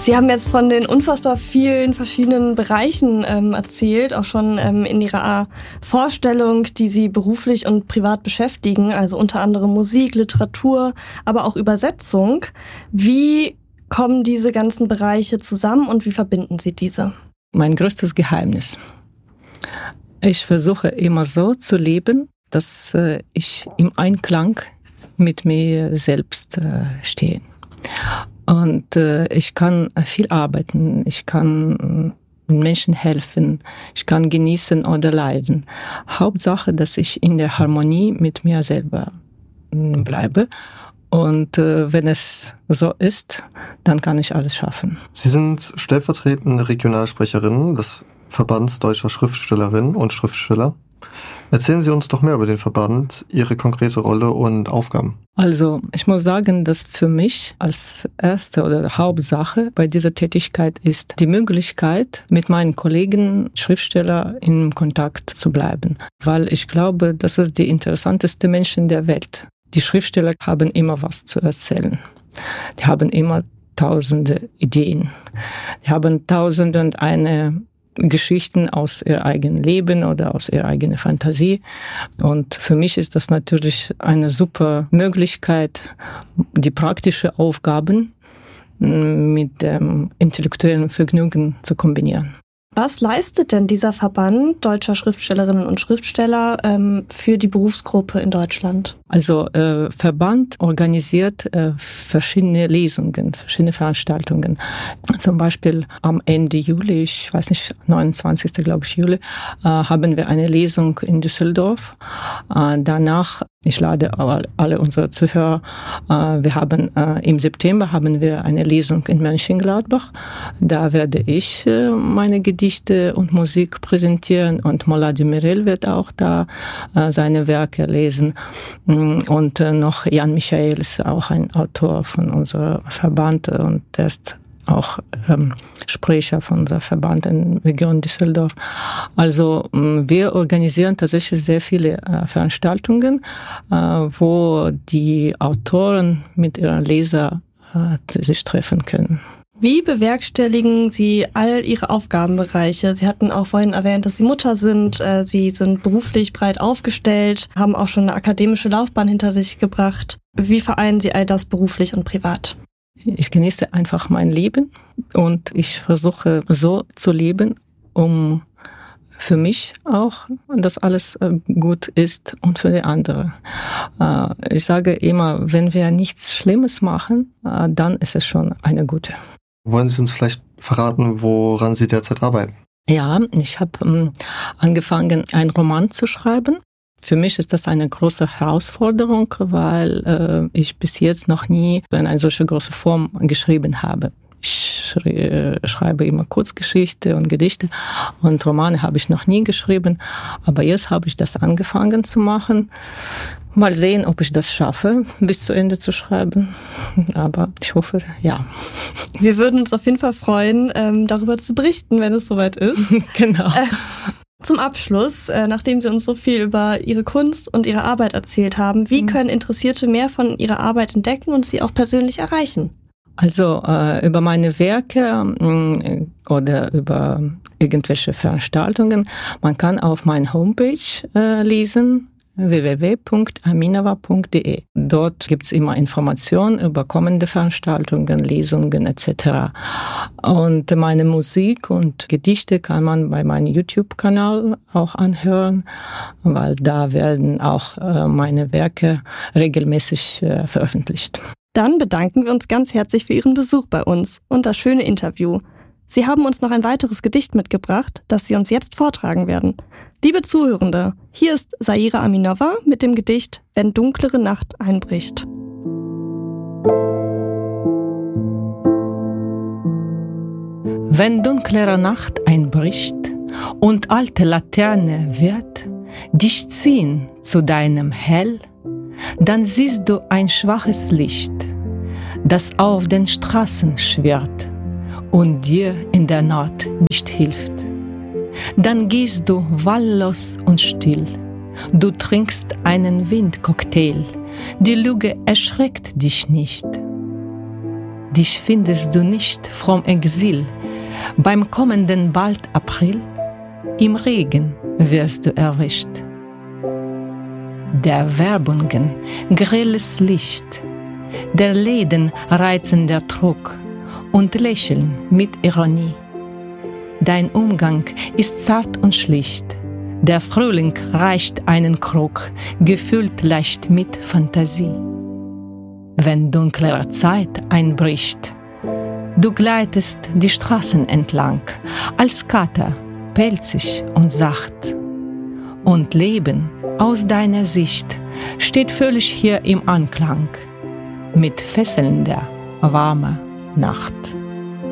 Sie haben jetzt von den unfassbar vielen verschiedenen Bereichen erzählt, auch schon in Ihrer Vorstellung, die Sie beruflich und privat beschäftigen, also unter anderem Musik, Literatur, aber auch Übersetzung. Wie kommen diese ganzen Bereiche zusammen und wie verbinden Sie diese? Mein größtes Geheimnis. Ich versuche immer so zu leben, dass ich im Einklang mit mir selbst stehe. Und ich kann viel arbeiten, ich kann Menschen helfen, ich kann genießen oder leiden. Hauptsache, dass ich in der Harmonie mit mir selber bleibe. Und wenn es so ist, dann kann ich alles schaffen. Sie sind stellvertretende Regionalsprecherin des Verbands Deutscher Schriftstellerinnen und Schriftsteller. Erzählen Sie uns doch mehr über den Verband, Ihre konkrete Rolle und Aufgaben. Also ich muss sagen, dass für mich als erste oder Hauptsache bei dieser Tätigkeit ist die Möglichkeit, mit meinen Kollegen Schriftsteller in Kontakt zu bleiben. Weil ich glaube, das ist die interessanteste Menschen der Welt. Die Schriftsteller haben immer was zu erzählen. Die haben immer tausende Ideen. Die haben tausende und eine Geschichten aus ihr eigenen Leben oder aus ihrer eigenen Fantasie. Und für mich ist das natürlich eine super Möglichkeit, die praktischen Aufgaben mit dem intellektuellen Vergnügen zu kombinieren. Was leistet denn dieser Verband Deutscher Schriftstellerinnen und Schriftsteller für die Berufsgruppe in Deutschland? Also Verband organisiert verschiedene Lesungen, verschiedene Veranstaltungen. Zum Beispiel am Ende Juli, ich weiß nicht, 29. glaube ich Juli, haben wir eine Lesung in Düsseldorf. Danach, ich lade alle unsere Zuhörer, wir haben im September haben wir eine Lesung in Mönchengladbach. Da werde ich meine Gedichte und Musik präsentieren und Mola Demirel wird auch da seine Werke lesen. Und noch Jan Michael ist auch ein Autor von unserem Verband und der ist auch Sprecher von unserem Verband in der Region Düsseldorf. Also wir organisieren tatsächlich sehr viele Veranstaltungen, wo die Autoren mit ihren Lesern sich treffen können. Wie bewerkstelligen Sie all Ihre Aufgabenbereiche? Sie hatten auch vorhin erwähnt, dass Sie Mutter sind. Sie sind beruflich breit aufgestellt, haben auch schon eine akademische Laufbahn hinter sich gebracht. Wie vereinen Sie all das beruflich und privat? Ich genieße einfach mein Leben und ich versuche so zu leben, um für mich auch, dass alles gut ist und für die anderen. Ich sage immer, wenn wir nichts Schlimmes machen, dann ist es schon eine gute. Wollen Sie uns vielleicht verraten, woran Sie derzeit arbeiten? Ja, ich habe angefangen, einen Roman zu schreiben. Für mich ist das eine große Herausforderung, weil ich bis jetzt noch nie in eine solche große Form geschrieben habe. Ich schreibe immer Kurzgeschichte und Gedichte und Romane habe ich noch nie geschrieben, aber jetzt habe ich das angefangen zu machen. Mal sehen, ob ich das schaffe, bis zu Ende zu schreiben, aber ich hoffe, ja. Wir würden uns auf jeden Fall freuen, darüber zu berichten, wenn es soweit ist. Genau. Zum Abschluss, nachdem Sie uns so viel über Ihre Kunst und Ihre Arbeit erzählt haben, wie können Interessierte mehr von Ihrer Arbeit entdecken und Sie auch persönlich erreichen? Also über meine Werke oder über irgendwelche Veranstaltungen, man kann auf meiner Homepage lesen, www.aminova.de. Dort gibt's immer Informationen über kommende Veranstaltungen, Lesungen etc. Und meine Musik und Gedichte kann man bei meinem YouTube-Kanal auch anhören, weil da werden auch meine Werke regelmäßig veröffentlicht. Dann bedanken wir uns ganz herzlich für Ihren Besuch bei uns und das schöne Interview. Sie haben uns noch ein weiteres Gedicht mitgebracht, das Sie uns jetzt vortragen werden. Liebe Zuhörende, hier ist Zaira Aminova mit dem Gedicht Wenn dunklere Nacht einbricht. Wenn dunklere Nacht einbricht und alte Laterne wird dich ziehen zu deinem Hell, dann siehst du ein schwaches Licht, das auf den Straßen schwirrt und dir in der Not nicht hilft. Dann gehst du wahllos und still, du trinkst einen Windcocktail, die Lüge erschreckt dich nicht. dich findest du nicht vom Exil, beim kommenden bald April, im Regen wirst du erwischt. Der Werbungen grelles Licht, der Läden reizender Druck und Lächeln mit Ironie. Dein Umgang ist zart und schlicht, der Frühling reicht einen Krug, gefüllt leicht mit Fantasie. Wenn dunklere Zeit einbricht, du gleitest die Straßen entlang, als Kater, pelzig und sacht. Und Leben aus deiner Sicht steht völlig hier im Anklang mit fesselnder, warmer Nacht.